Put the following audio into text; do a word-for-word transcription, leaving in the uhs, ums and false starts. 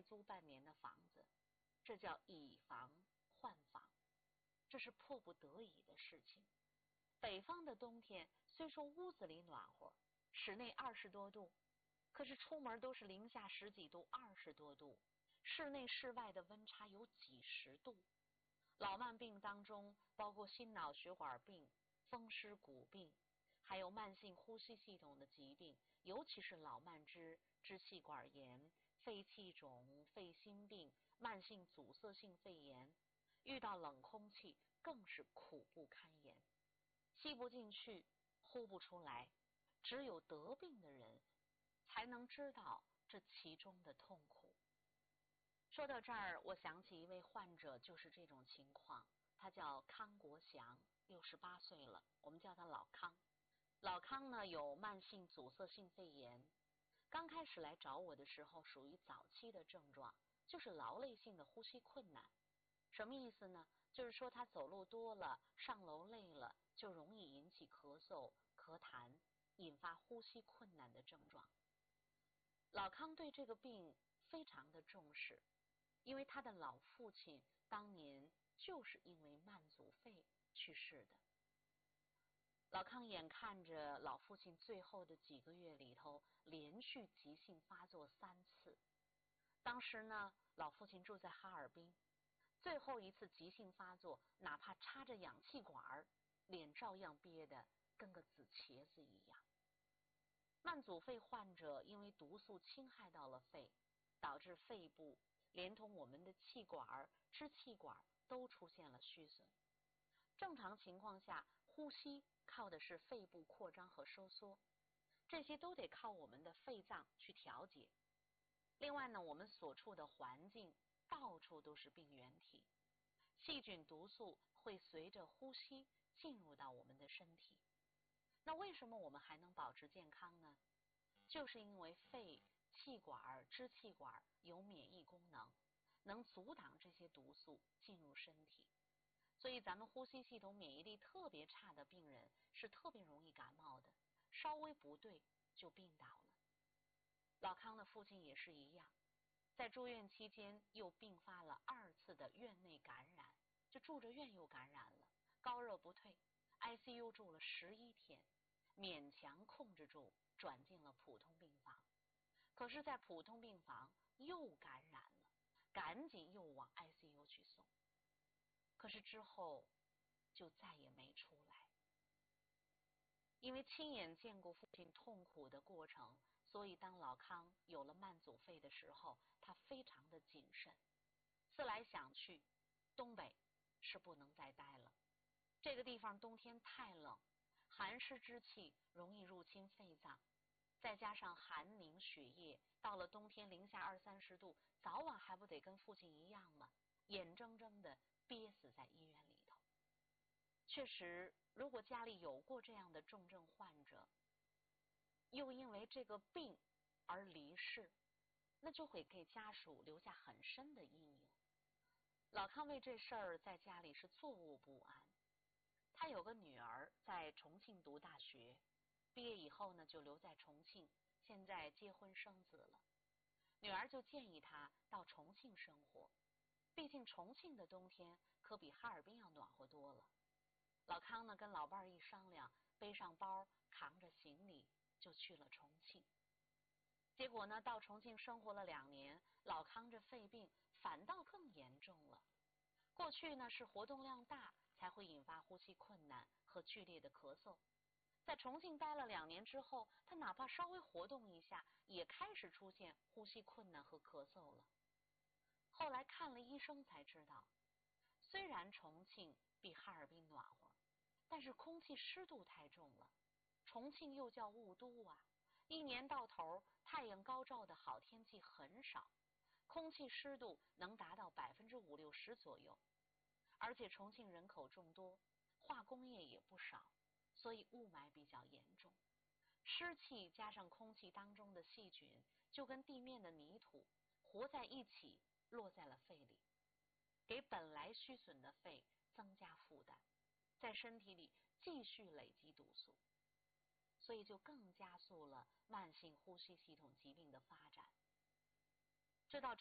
再租半年的房子，这叫以房换房，这是迫不得已的事情。北方的冬天虽说屋子里暖和，室内二十多度，可是出门都是零下十几度、二十多度，室内室外的温差有几十度。老慢病当中包括心脑血管病、风湿骨病，还有慢性呼吸系统的疾病，尤其是老慢支、支气管炎、肺气肿、肺心病、慢性阻塞性肺炎，遇到冷空气更是苦不堪言，吸不进去，呼不出来，只有得病的人才能知道这其中的痛苦。说到这儿，我想起一位患者就是这种情况，他叫康国祥，六十八岁了，我们叫他老康。老康呢有慢性阻塞性肺炎，刚开始来找我的时候属于早期的症状，就是劳累性的呼吸困难。什么意思呢？就是说他走路多了，上楼累了，就容易引起咳嗽、咳痰，引发呼吸困难的症状。老康对这个病非常的重视，因为他的老父亲当年就是因为慢阻肺去世的。老康眼看着老父亲最后的几个月里头连续急性发作三次，当时呢老父亲住在哈尔滨，最后一次急性发作哪怕插着氧气管，脸照样憋得跟个紫茄子一样。慢阻肺患者因为毒素侵害到了肺，导致肺部连同我们的气管、支气管都出现了虚损。正常情况下，呼吸靠的是肺部扩张和收缩，这些都得靠我们的肺脏去调节。另外呢，我们所处的环境到处都是病原体，细菌毒素会随着呼吸进入到我们的身体。那为什么我们还能保持健康呢？就是因为肺、气管、支气管有免疫功能，能阻挡这些毒素进入身体。所以咱们呼吸系统免疫力特别差的病人是特别容易感冒的，稍微不对就病倒了。老康的父亲也是一样，在住院期间又并发了二次的院内感染，就住着院又感染了，高热不退， I C U 住了十一天，勉强控制住，转进了普通病房。可是在普通病房又感染了，赶紧又往 I C U 去送，可是之后就再也没出来。因为亲眼见过父亲痛苦的过程，所以当老康有了慢阻肺的时候，他非常的谨慎。思来想去，东北是不能再待了，这个地方冬天太冷，寒湿之气容易入侵肺脏，再加上寒凝血液，到了冬天零下二三十度，早晚还不得跟父亲一样吗？眼睁睁的憋死在医院里头。确实，如果家里有过这样的重症患者，又因为这个病而离世，那就会给家属留下很深的阴影。老康为这事儿在家里是坐卧不安。他有个女儿在重庆读大学，毕业以后呢就留在重庆，现在结婚生子了。女儿就建议他到重庆生活，毕竟重庆的冬天可比哈尔滨要暖和多了。老康呢跟老伴儿一商量，背上包扛着行李就去了重庆。结果呢到重庆生活了两年，老康这肺病反倒更严重了。过去呢是活动量大才会引发呼吸困难和剧烈的咳嗽，在重庆待了两年之后，他哪怕稍微活动一下也开始出现呼吸困难和咳嗽了。后来看了医生才知道，虽然重庆比哈尔滨暖和，但是空气湿度太重了。重庆又叫雾都啊，一年到头太阳高照的好天气很少，空气湿度能达到百分之五六十左右。而且重庆人口众多，化工业也不少，所以雾霾比较严重。湿气加上空气当中的细菌，就跟地面的泥土活在一起，落在了肺里，给本来虚损的肺增加负担，在身体里继续累积毒素，所以就更加速了慢性呼吸系统疾病的发展。这到